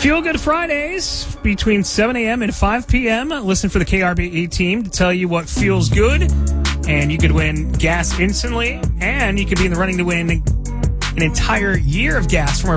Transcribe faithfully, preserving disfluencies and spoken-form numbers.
Feel Good Fridays between seven a.m. and five p.m. Listen for the K R B E team to tell you what feels good. And you could win gas instantly. And you could be in the running to win an entire year of gas from our